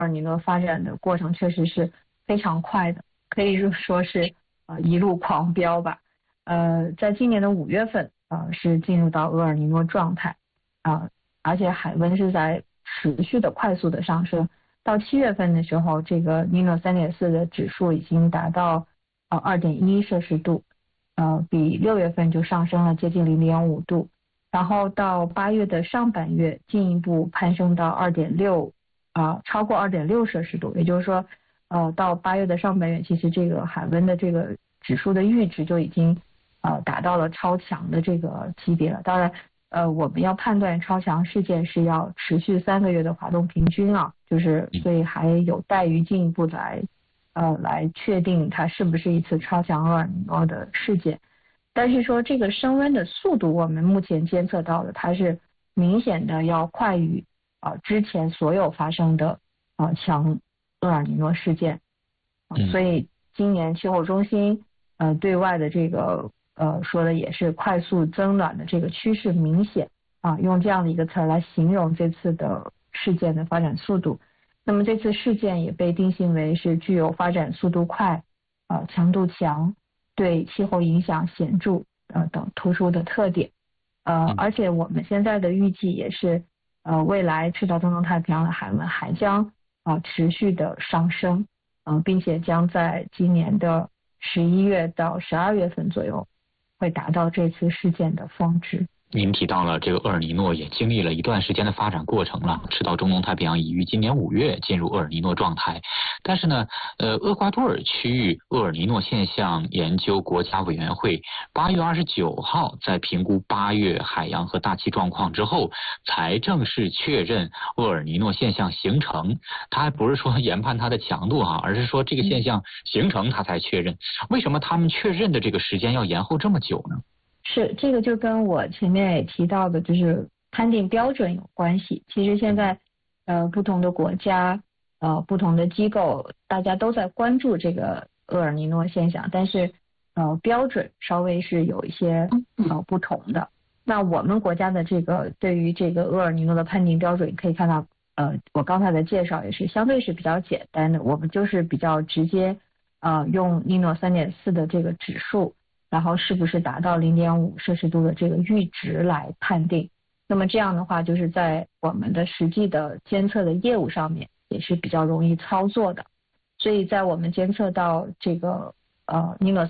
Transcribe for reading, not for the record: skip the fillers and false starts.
厄尔尼诺发展的过程确实是非常快的，可以说是一路狂飙吧。在今年的5月份是进入到厄尔尼诺状态而且海温是在持续的快速的上升。到7月份的时候，这个尼诺3.4的指数已经达到2.1摄氏度，比6月份就上升了接近0.5度。然后到8月的上半月进一步攀升到2.6超过2.6摄氏度，也就是说到8月的上半月，其实这个海温的这个指数的阈值就已经达到了超强的这个级别了。当然我们要判断超强事件是要持续3个月的滑动平均就是所以还有待于进一步来确定它是不是一次超强厄尔尼诺的事件。但是说这个升温的速度，我们目前监测到的它是明显的要快于之前所有发生的强厄尔尼诺事件。所以今年气候中心对外的这个说的也是快速增暖的这个趋势明显用这样的一个词来形容这次的事件的发展速度。那么这次事件也被定性为是具有发展速度快强度强对气候影响显著等突出的特点。而且我们现在的预计也是未来赤道中东太平洋的海温还将持续的上升，并且将在今年的11月到12月份左右会达到这次事件的峰值。 您提到了这个厄尔尼诺也经历了一段时间的发展过程了，赤道中东太平洋已于今年5月进入厄尔尼诺状态。但是呢，厄瓜多尔区域厄尔尼诺现象研究国家委员会8月29号在评估8月海洋和大气状况之后，才正式确认厄尔尼诺现象形成。他还不是说研判它的强度而是说这个现象形成他才确认。为什么他们确认的这个时间要延后这么久呢？ 是，这个就跟我前面也提到的就是判定标准有关系。其实现在不同的国家不同的机构大家都在关注这个厄尔尼诺现象，但是标准稍微是有一些不同的。那我们国家的这个对于这个厄尔尼诺的判定标准可以看到我刚才的介绍也是相对是比较简单的，我们就是比较直接用尼诺3.4的这个指数，然后是不是达到0.5摄氏度的这个阈值来判定。那么这样的话就是在我们的实际的监测的业务上面也是比较容易操作的。所以在我们监测到这个尼诺